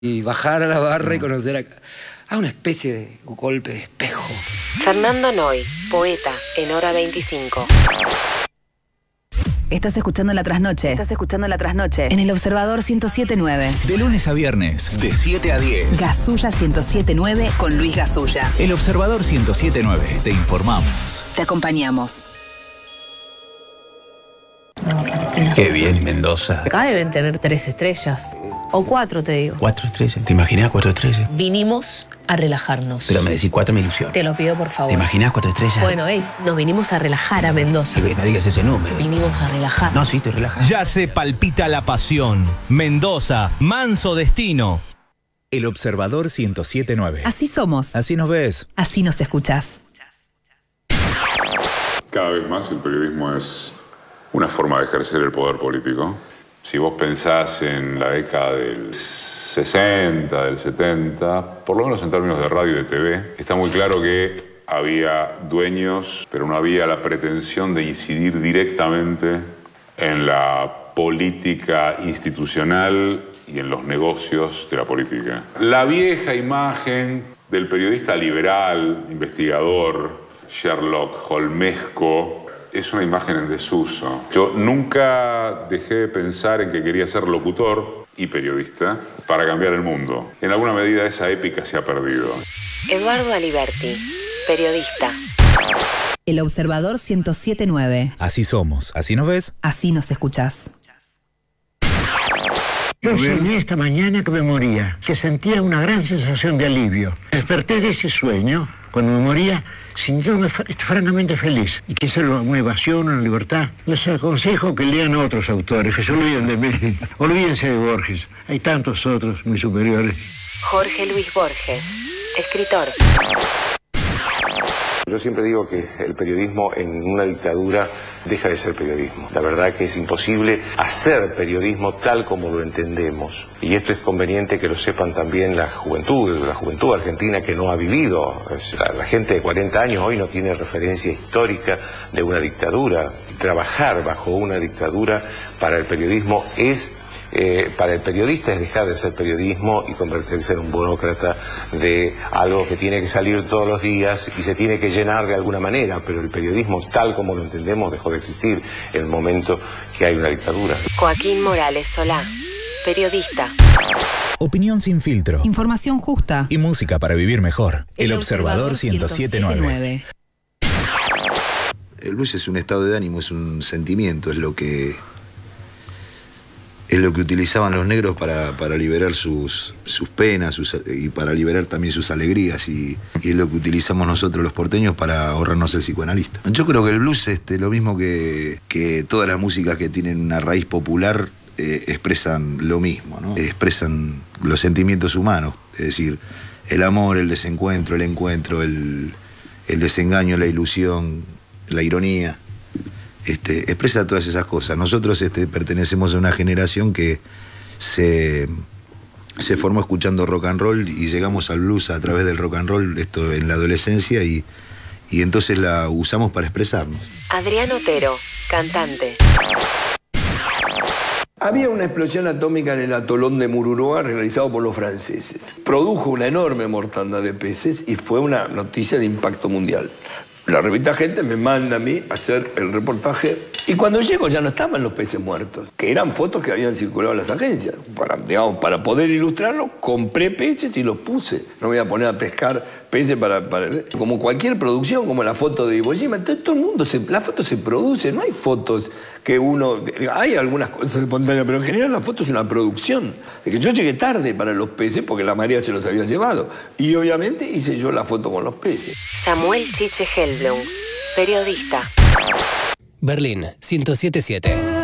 y bajar a la barra y conocer a una especie de golpe de espejo. Fernando Noy, poeta en Hora 25. Estás escuchando La Trasnoche. En El Observador 107.9. De lunes a viernes, de 7 a 10. Gasulla 107.9 con Luis Gasulla. El Observador 107.9. Te informamos. Te acompañamos. Qué bien, Mendoza. Acá deben tener 3 estrellas. O 4, te digo. 4 estrellas. ¿Te imaginas 4 estrellas? Vinimos a relajarnos. Pero me decís 4, me ilusión. Te lo pido, por favor. ¿Te imaginas 4 estrellas? Bueno, nos vinimos a relajar a Mendoza. No digas ese número. Vinimos a relajar. No, sí, te relajas. Ya se palpita la pasión. Mendoza, manso destino. El Observador 107.9. Así somos. Así nos ves. Así nos escuchás. Cada vez más el periodismo es una forma de ejercer el poder político. Si vos pensás en la década del 60, del 70, por lo menos en términos de radio y de TV, está muy claro que había dueños, pero no había la pretensión de incidir directamente en la política institucional y en los negocios de la política. La vieja imagen del periodista liberal, investigador, Sherlock Holmesco, es una imagen en desuso. Yo nunca dejé de pensar en que quería ser locutor y periodista para cambiar el mundo. En alguna medida esa épica se ha perdido. Eduardo Aliberti, periodista. El Observador 107.9. Así somos. Así nos ves. Así nos escuchás. Yo soñé esta mañana que me moría, que sentía una gran sensación de alivio. Desperté de ese sueño, cuando me moría, sintiéndome francamente feliz. Y que eso es una evasión, una libertad. Les aconsejo que lean a otros autores, que se olviden de mí. Olvídense de Borges. Hay tantos otros muy superiores. Jorge Luis Borges, escritor. Yo siempre digo que el periodismo en una dictadura deja de ser periodismo. La verdad que es imposible hacer periodismo tal como lo entendemos. Y esto es conveniente que lo sepan también la juventud argentina que no ha vivido. La gente de 40 años hoy no tiene referencia histórica de una dictadura. Trabajar bajo una dictadura para el periodismo para el periodista es dejar de ser periodismo y convertirse en un burócrata de algo que tiene que salir todos los días y se tiene que llenar de alguna manera, pero el periodismo tal como lo entendemos dejó de existir en el momento que hay una dictadura. Joaquín Morales Solá, periodista. Opinión sin filtro. Información justa. Y música para vivir mejor. El Observador 107.9. El blues es un estado de ánimo, es un sentimiento, es lo que utilizaban los negros para liberar sus penas y para liberar también sus alegrías y es lo que utilizamos nosotros los porteños para ahorrarnos el psicoanalista. Yo creo que el blues, lo mismo que todas las músicas que tienen una raíz popular, expresan lo mismo, ¿no? Expresan los sentimientos humanos, es decir, el amor, el desencuentro, el encuentro, el desengaño, la ilusión, la ironía. Expresa todas esas cosas. Nosotros pertenecemos a una generación que se formó escuchando rock and roll y llegamos al blues a través del rock and roll, esto en la adolescencia, y entonces la usamos para expresarnos. Adrián Otero, cantante. Había una explosión atómica en el atolón de Mururoa realizado por los franceses. Produjo una enorme mortandad de peces y fue una noticia de impacto mundial. La revista Gente me manda a mí a hacer el reportaje y cuando llego ya no estaban los peces muertos, que eran fotos que habían circulado en las agencias. Para poder ilustrarlo, compré peces y los puse. No me voy a poner a pescar peces como cualquier producción, como la foto de Iwo Jima. Todo el mundo, la foto se produce, no hay fotos que hay algunas cosas espontáneas, pero en general la foto es una producción. De que yo llegué tarde para los peces porque la marea se los había llevado. Y obviamente hice yo la foto con los peces. Samuel Chiche Helblum, periodista. Berlín 107.7.